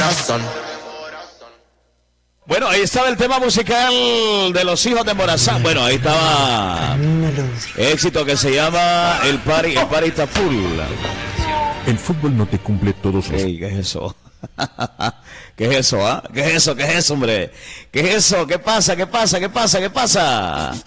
corazón. Bueno, ahí estaba el tema musical de los hijos de Morazán. Bueno, ahí estaba éxito que se llama El Party está full. El fútbol no te cumple todos los... Ey, ¿qué es eso? ¿Qué es eso, ah? ¿Qué es eso? ¿Qué es eso, hombre? ¿Qué es eso? ¿Qué pasa? ¿Qué pasa? ¿Qué pasa? ¿Qué pasa?